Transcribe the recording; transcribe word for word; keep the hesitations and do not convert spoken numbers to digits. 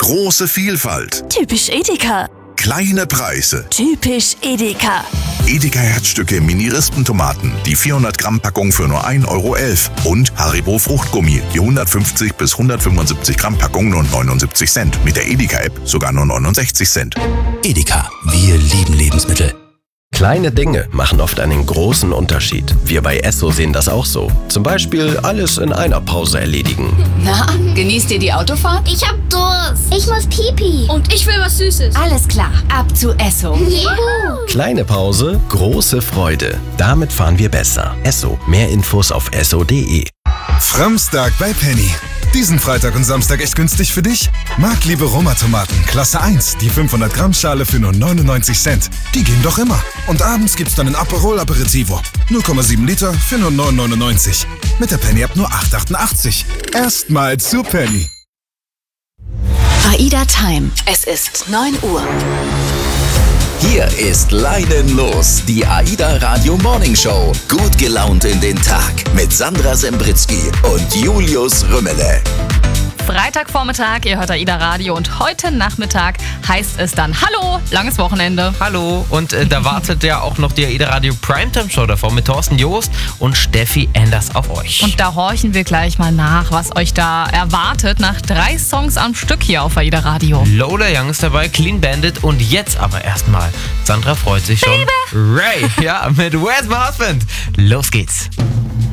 Große Vielfalt. Typisch Edeka. Kleine Preise. Typisch Edeka. Edeka Herzstücke Mini-Rispentomaten, die vierhundert Gramm Packung für nur ein Euro elf. Und Haribo Fruchtgummi, die hundertfünfzig bis hundertfünfundsiebzig Gramm Packung nur neunundsiebzig Cent. Mit der Edeka-App sogar nur neunundsechzig Cent. Edeka, wir lieben Lebensmittel. Kleine Dinge machen oft einen großen Unterschied. Wir bei Esso sehen das auch so. Zum Beispiel alles in einer Pause erledigen. Na, genießt ihr die Autofahrt? Ich hab Durst. Ich muss pipi. Und ich will was Süßes. Alles klar, ab zu Esso. Juhu. Kleine Pause, große Freude. Damit fahren wir besser. Esso. Mehr Infos auf esso punkt de. Framstag bei Penny. Diesen Freitag und Samstag echt günstig für dich? Marktliebe Roma-Tomaten, Klasse eins, die fünfhundert Gramm Schale für nur neunundneunzig Cent. Die gehen doch immer. Und abends gibt's dann ein Aperol Aperitivo. null Komma sieben Liter für nur neun neunundneunzig. Mit der Penny-App nur acht achtundachtzig. Erstmal zu Penny. AIDA Time. Es ist neun Uhr. Hier ist Leinen los, die AIDA Radio Morning Show. Gut gelaunt in den Tag mit Sandra Sembritzky und Julius Rümmele. Freitagvormittag, ihr hört AIDA Radio und heute Nachmittag heißt es dann Hallo, langes Wochenende. Hallo, und äh, da wartet ja auch noch die AIDA Radio Primetime Show davor mit Thorsten Joost und Steffi Enders auf euch. Und da horchen wir gleich mal nach, was euch da erwartet, nach drei Songs am Stück hier auf AIDA Radio. Lola Young ist dabei, Clean Bandit und jetzt aber erstmal, Sandra freut sich schon. Baby. Ray, ja, mit Where's My Husband? Los geht's.